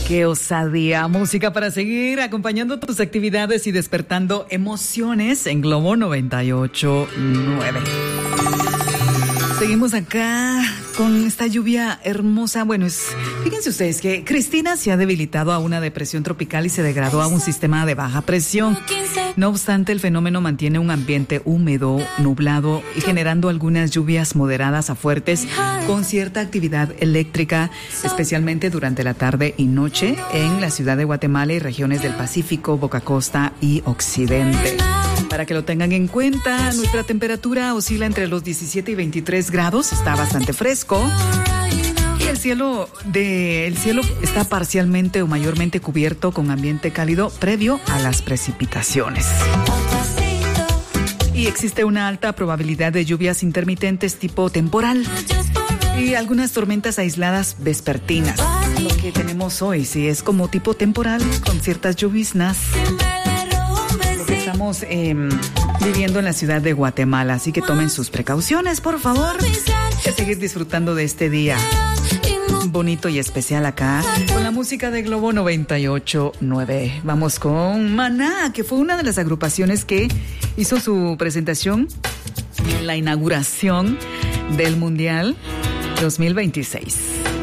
Qué osadía, música para seguir acompañando tus actividades y despertando emociones en Globo 98.9. Seguimos acá con esta lluvia hermosa. Bueno, fíjense ustedes que Cristina se ha debilitado a una depresión tropical y se degradó a un sistema de baja presión. No obstante, el fenómeno mantiene un ambiente húmedo, nublado y generando algunas lluvias moderadas a fuertes con cierta actividad eléctrica, especialmente durante la tarde y noche en la ciudad de Guatemala y regiones del Pacífico, Boca Costa y Occidente. Para que lo tengan en cuenta, nuestra temperatura oscila entre los 17 y 23 grados, está bastante fresco. Y el cielo está parcialmente o mayormente cubierto con ambiente cálido previo a las precipitaciones. Y existe una alta probabilidad de lluvias intermitentes tipo temporal y algunas tormentas aisladas vespertinas. Lo que tenemos hoy, sí, es como tipo temporal con ciertas lloviznas. Estamos viviendo en la ciudad de Guatemala, así que tomen sus precauciones, por favor. Y a seguir disfrutando de este día bonito y especial acá con la música de Globo 98.9. Vamos con Maná, que fue una de las agrupaciones que hizo su presentación en la inauguración del Mundial 2026.